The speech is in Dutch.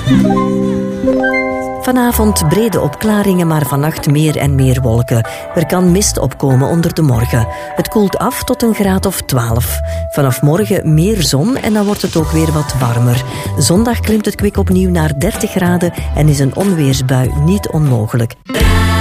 Vanavond brede opklaringen, maar vannacht meer en meer wolken. Er kan mist opkomen onder de morgen. Het koelt af tot een graad of 12. Vanaf morgen meer zon en dan wordt het ook weer wat warmer. Zondag klimt het kwik opnieuw naar 30 graden en is een onweersbui niet onmogelijk.